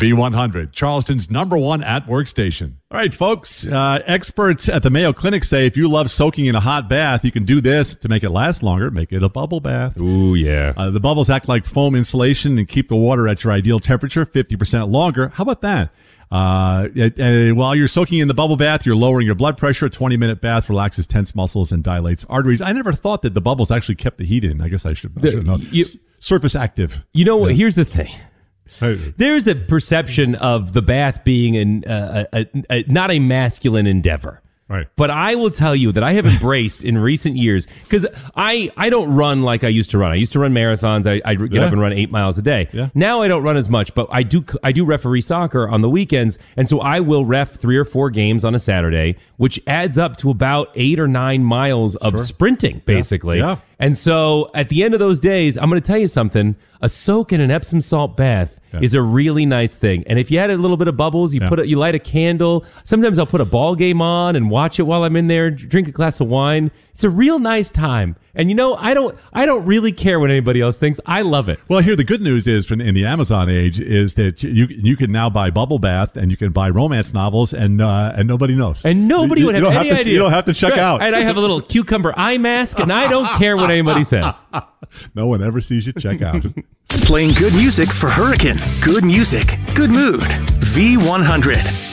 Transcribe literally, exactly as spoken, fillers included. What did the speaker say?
V one hundred, Charleston's number one at-work station. All right, folks. Uh, experts at the Mayo Clinic say if you love soaking in a hot bath, you can do this to make it last longer. Make it a bubble bath. Ooh, yeah. Uh, the bubbles act like foam insulation and keep the water at your ideal temperature fifty percent longer. How about that? Uh, uh, while you're soaking in the bubble bath, you're lowering your blood pressure. A twenty-minute bath relaxes tense muscles and dilates arteries. I never thought that the bubbles actually kept the heat in. I guess I should, I should know. You, Surface active. You know what? Yeah. Here's the thing. There's a perception of the bath being an, uh, a, a, a, not a masculine endeavor. Right. But I will tell you that I have embraced in recent years, because I, I don't run like I used to run. I used to run marathons. I, I get Yeah. up and run eight miles a day. Yeah. Now I don't run as much, but I do I do referee soccer on the weekends. And so I will ref three or four games on a Saturday, which adds up to about eight or nine miles of Sure. sprinting, basically. Yeah. And so at the end of those days, I'm going to tell you something. A soak in an Epsom salt bath Yeah. is a really nice thing. And if you had a little bit of bubbles, you Yeah. put it, you light a candle. Sometimes I'll put a ball game on and watch it while I'm in there, drink a glass of wine. It's a real nice time. And you know, I don't I don't really care what anybody else thinks. I love it. Well, here the good news is from in the Amazon age is that you you can now buy bubble bath and you can buy romance novels and uh, and nobody knows. And nobody You- would you have don't any have to, idea. You don't have to check Right. out. And I have a little cucumber eye mask, and I don't care what anybody says. No one ever sees you check out. Playing good music for Hurricane. Good music, good mood. V one hundred.